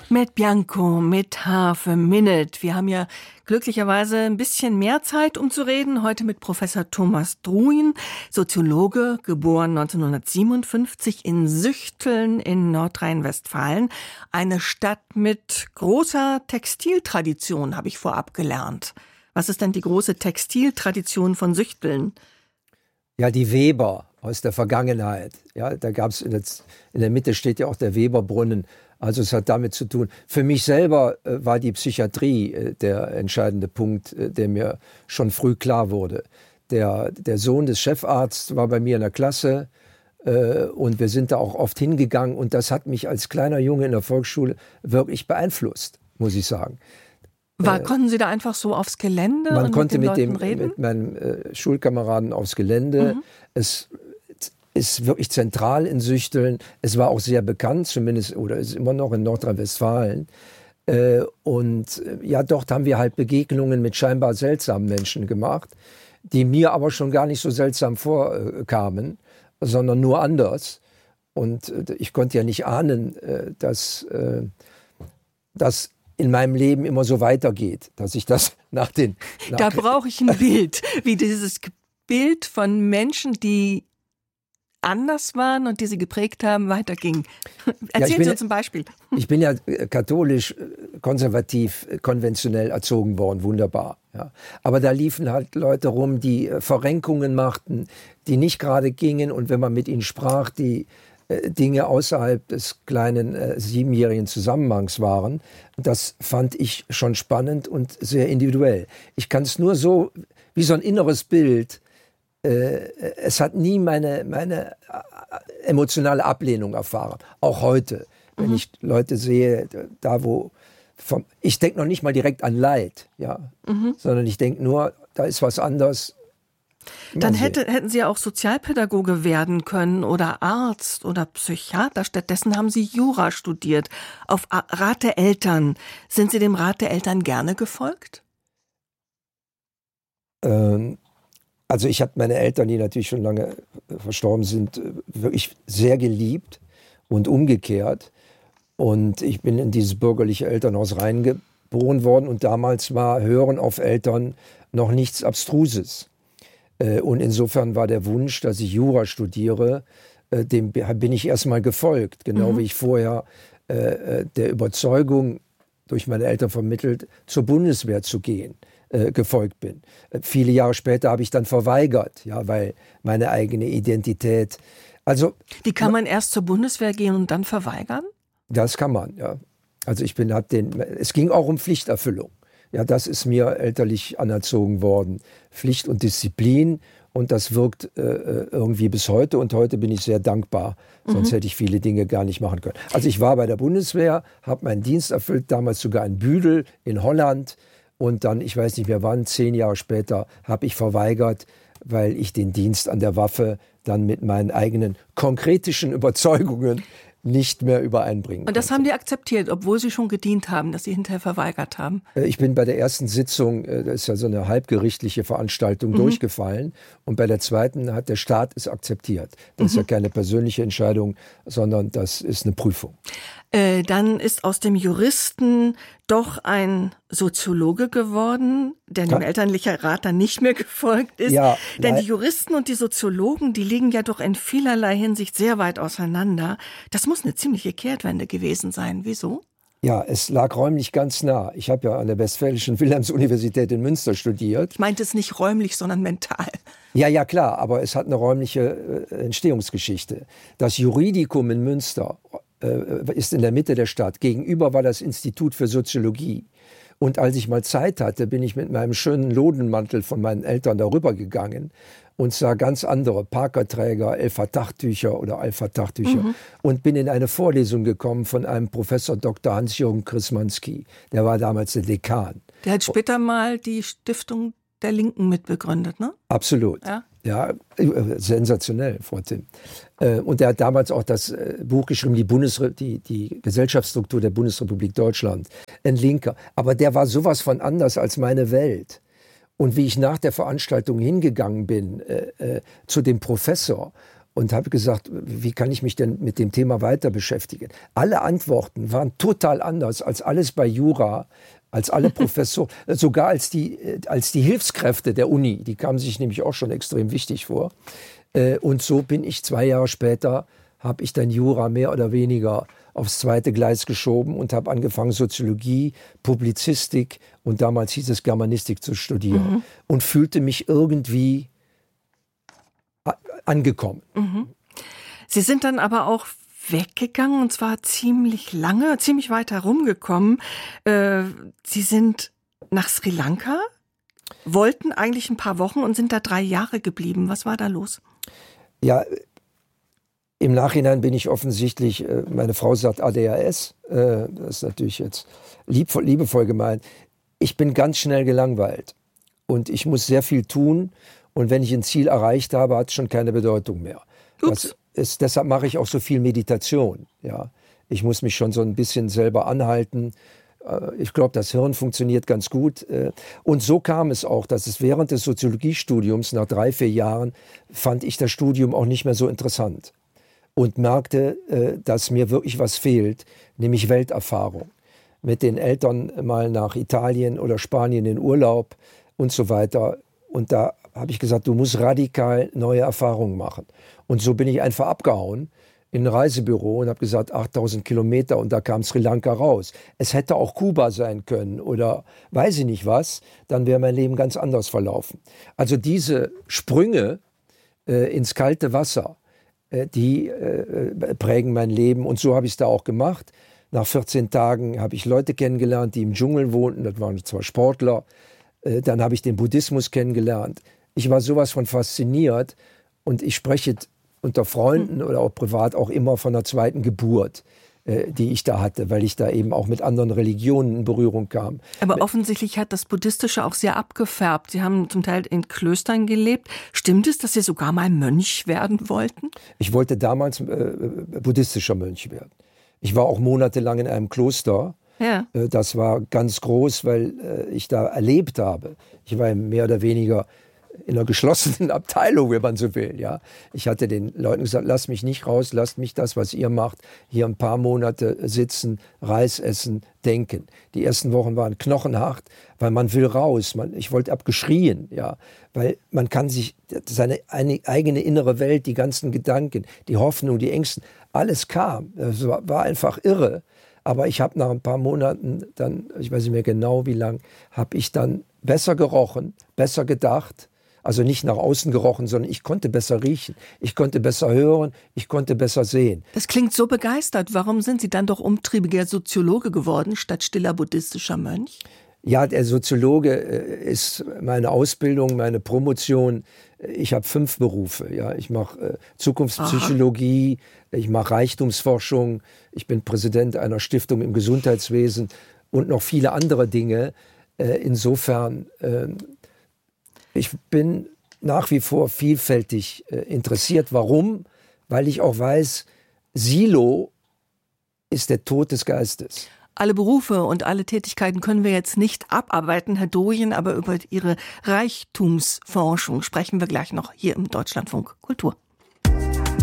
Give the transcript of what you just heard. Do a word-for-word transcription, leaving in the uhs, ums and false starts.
Mit Bianco, mit Half Minute. Wir haben ja glücklicherweise ein bisschen mehr Zeit, um zu reden. Heute mit Professor Thomas Druin, Soziologe, geboren neunzehnhundertsiebenundfünfzig in Süchteln in Nordrhein-Westfalen. Eine Stadt mit großer Textiltradition, habe ich vorab gelernt. Was ist denn die große Textiltradition von Süchteln? Ja, die Weber aus der Vergangenheit. Ja, da gab's in, in der Mitte steht ja auch der Weberbrunnen. Also es hat damit zu tun. Für mich selber äh, war die Psychiatrie äh, der entscheidende Punkt, äh, der mir schon früh klar wurde. Der, der Sohn des Chefarztes war bei mir in der Klasse äh, und wir sind da auch oft hingegangen. Und das hat mich als kleiner Junge in der Volksschule wirklich beeinflusst, muss ich sagen. War, äh, konnten Sie da einfach so aufs Gelände man und konnte mit den mit, Leuten dem, reden? mit meinen äh, Schulkameraden aufs Gelände. Mhm. Es ist wirklich zentral in Süchteln. Es war auch sehr bekannt, zumindest, oder ist immer noch in Nordrhein-Westfalen. Äh, und äh, ja, dort haben wir halt Begegnungen mit scheinbar seltsamen Menschen gemacht, die mir aber schon gar nicht so seltsam vorkamen, äh, sondern nur anders. Und äh, ich konnte ja nicht ahnen, äh, dass äh, das in meinem Leben immer so weitergeht, dass ich das nach den... Nach da brauche ich ein Bild, wie dieses Bild von Menschen, die anders waren und die sie geprägt haben, weiterging. Erzählen ja, Sie uns zum Beispiel. Ich bin ja katholisch, konservativ, konventionell erzogen worden, wunderbar. Ja. Aber da liefen halt Leute rum, die Verrenkungen machten, die nicht gerade gingen. Und wenn man mit ihnen sprach, die äh, Dinge außerhalb des kleinen äh, siebenjährigen Zusammenhangs waren. Das fand ich schon spannend und sehr individuell. Ich kann es nur so, wie so ein inneres Bild, es hat nie meine, meine emotionale Ablehnung erfahren. Auch heute, wenn mhm. ich Leute sehe, da wo... Vom, ich denke noch nicht mal direkt an Leid, ja, mhm. sondern ich denke nur, da ist was anders. Dann hätte, hätten Sie ja auch Sozialpädagoge werden können oder Arzt oder Psychiater. Stattdessen haben Sie Jura studiert. Auf Rat der Eltern. Sind Sie dem Rat der Eltern gerne gefolgt? Ähm... Also ich habe meine Eltern, die natürlich schon lange verstorben sind, wirklich sehr geliebt und umgekehrt. Und ich bin in dieses bürgerliche Elternhaus reingeboren worden und damals war Hören auf Eltern noch nichts Abstruses. Und insofern war der Wunsch, dass ich Jura studiere, dem bin ich erstmal gefolgt. Genau mhm. wie ich vorher der Überzeugung, durch meine Eltern vermittelt, zur Bundeswehr zu gehen. gefolgt bin. Viele Jahre später habe ich dann verweigert, ja, weil meine eigene Identität... Also, die kann man erst zur Bundeswehr gehen und dann verweigern? Das kann man, ja. Also ich bin, hab den, es ging auch um Pflichterfüllung. Ja, das ist mir elterlich anerzogen worden. Pflicht und Disziplin und das wirkt äh, irgendwie bis heute und heute bin ich sehr dankbar. Sonst mhm. hätte ich viele Dinge gar nicht machen können. Also ich war bei der Bundeswehr, habe meinen Dienst erfüllt, damals sogar in Büdel in Holland. Und dann, ich weiß nicht mehr wann, zehn Jahre später, habe ich verweigert, weil ich den Dienst an der Waffe dann mit meinen eigenen konkretischen Überzeugungen nicht mehr übereinbringen konnte. Und das haben die akzeptiert, obwohl Sie schon gedient haben, dass Sie hinterher verweigert haben? Ich bin bei der ersten Sitzung, das ist ja so eine halbgerichtliche Veranstaltung, mhm. durchgefallen. Und bei der zweiten hat der Staat es akzeptiert. Das mhm. ist ja keine persönliche Entscheidung, sondern das ist eine Prüfung. Äh, dann ist aus dem Juristen doch ein Soziologe geworden, der dem ja. elterlichen Rat dann nicht mehr gefolgt ist. Ja, Denn nein. die Juristen und die Soziologen, die liegen ja doch in vielerlei Hinsicht sehr weit auseinander. Das muss eine ziemliche Kehrtwende gewesen sein. Wieso? Ja, es lag räumlich ganz nah. Ich habe ja an der Westfälischen Wilhelms-Universität in Münster studiert. Ich meinte es nicht räumlich, sondern mental. Ja, ja, klar, aber es hat eine räumliche äh, Entstehungsgeschichte. Das Juridikum in Münster äh, ist in der Mitte der Stadt. Gegenüber war das Institut für Soziologie. Und als ich mal Zeit hatte, bin ich mit meinem schönen Lodenmantel von meinen Eltern darüber gegangen und sah ganz andere Parkerträger, El-Fatah-Tücher oder Al-Fatah-Tücher mhm. und bin in eine Vorlesung gekommen von einem Professor Doktor Hans-Jürgen Krismanski. Der war damals der Dekan. Der hat später mal die Stiftung der Linken mitbegründet, ne? Absolut. Ja, ja, sensationell, Frau Timm. Und er hat damals auch das Buch geschrieben, die, Bundesre- die, die Gesellschaftsstruktur der Bundesrepublik Deutschland. Ein Linker. Aber der war sowas von anders als meine Welt. Und wie ich nach der Veranstaltung hingegangen bin äh, äh, zu dem Professor und habe gesagt, wie kann ich mich denn mit dem Thema weiter beschäftigen? Alle Antworten waren total anders als alles bei Jura, als alle Professoren, sogar als die, als die Hilfskräfte der Uni. Die kamen sich nämlich auch schon extrem wichtig vor. Und so bin ich zwei Jahre später, habe ich dann Jura mehr oder weniger aufs zweite Gleis geschoben und habe angefangen, Soziologie, Publizistik und damals hieß es Germanistik zu studieren. Mhm. Und fühlte mich irgendwie angekommen. Mhm. Sie sind dann aber auch weggegangen und zwar ziemlich lange, ziemlich weit herumgekommen. Äh, Sie sind nach Sri Lanka, wollten eigentlich ein paar Wochen und sind da drei Jahre geblieben. Was war da los? Ja, im Nachhinein bin ich offensichtlich, meine Frau sagt A D H S, das ist natürlich jetzt liebevoll gemeint. Ich bin ganz schnell gelangweilt und ich muss sehr viel tun. Und wenn ich ein Ziel erreicht habe, hat es schon keine Bedeutung mehr. Das ist, deshalb mache ich auch so viel Meditation. Ja. Ich muss mich schon so ein bisschen selber anhalten. Ich glaube, das Hirn funktioniert ganz gut. Und so kam es auch, dass es während des Soziologiestudiums, nach drei, vier Jahren, fand ich das Studium auch nicht mehr so interessant. Und merkte, dass mir wirklich was fehlt, nämlich Welterfahrung. Mit den Eltern mal nach Italien oder Spanien in Urlaub und so weiter. Und da habe ich gesagt, du musst radikal neue Erfahrungen machen. Und so bin ich einfach abgehauen in ein Reisebüro und habe gesagt, achttausend Kilometer und da kam Sri Lanka raus. Es hätte auch Kuba sein können oder weiß ich nicht was, dann wäre mein Leben ganz anders verlaufen. Also diese Sprünge äh, ins kalte Wasser, äh, die äh, prägen mein Leben und so habe ich es da auch gemacht. Nach vierzehn Tagen habe ich Leute kennengelernt, die im Dschungel wohnten, das waren zwar Sportler. Äh, dann habe ich den Buddhismus kennengelernt. Ich war sowas von fasziniert und ich spreche unter Freunden oder auch privat auch immer von einer zweiten Geburt, äh, die ich da hatte, weil ich da eben auch mit anderen Religionen in Berührung kam. Aber offensichtlich hat das Buddhistische auch sehr abgefärbt. Sie haben zum Teil in Klöstern gelebt. Stimmt es, dass Sie sogar mal Mönch werden wollten? Ich wollte damals äh, buddhistischer Mönch werden. Ich war auch monatelang in einem Kloster. Ja. Äh, das war ganz groß, weil äh, ich da erlebt habe. Ich war mehr oder weniger in einer geschlossenen Abteilung, wenn man so will. Ja, ich hatte den Leuten gesagt, lasst mich nicht raus, lasst mich das, was ihr macht, hier ein paar Monate sitzen, Reis essen, denken. Die ersten Wochen waren knochenhart, weil man will raus. Man, ich wollte abgeschrien, ja, weil man kann sich seine eine, eigene innere Welt, die ganzen Gedanken, die Hoffnung, die Ängste, alles kam. Es war, war einfach irre. Aber ich habe nach ein paar Monaten dann, ich weiß nicht mehr genau wie lang, habe ich dann besser gerochen, besser gedacht. Also nicht nach außen gerochen, sondern ich konnte besser riechen, ich konnte besser hören, ich konnte besser sehen. Das klingt so begeistert. Warum sind Sie dann doch umtriebiger Soziologe geworden, statt stiller buddhistischer Mönch? Ja, der Soziologe ist meine Ausbildung, meine Promotion. Ich habe fünf Berufe. Ja, ich mache Zukunftspsychologie, Aha. ich mache Reichtumsforschung, ich bin Präsident einer Stiftung im Gesundheitswesen und noch viele andere Dinge. Insofern ich bin nach wie vor vielfältig äh, interessiert. Warum? Weil ich auch weiß, Silo ist der Tod des Geistes. Alle Berufe und alle Tätigkeiten können wir jetzt nicht abarbeiten, Herr Doyen, aber über Ihre Reichtumsforschung sprechen wir gleich noch hier im Deutschlandfunk Kultur.